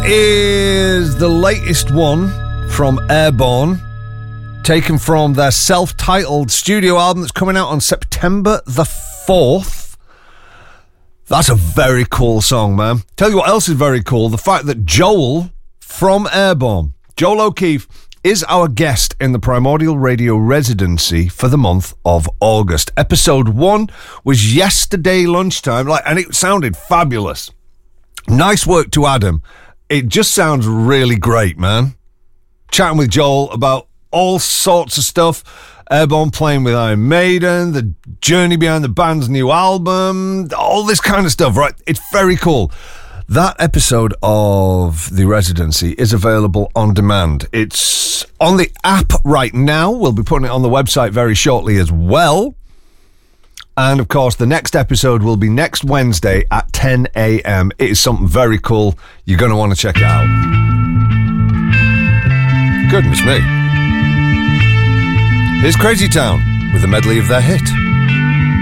is the latest one from Airborne, taken from their self-titled studio album that's coming out on September the 4th. That's a very cool song, man. Tell you what else is very cool, the fact that Joel from Airborne, Joel O'Keefe, is our guest in the Primordial Radio residency for the month of August. Episode 1 was yesterday lunchtime, and it sounded fabulous. Nice work to Adam. It just sounds really great, man. Chatting with Joel about all sorts of stuff. Airborne playing with Iron Maiden, the journey behind the band's new album, all this kind of stuff, right? It's very cool. That episode of The Residency is available on demand. It's on the app right now. We'll be putting it on the website very shortly as well. And, of course, the next episode will be next Wednesday at 10 a.m. It is something very cool. You're going to want to check it out. Goodness me. Here's Crazy Town with a medley of their hit.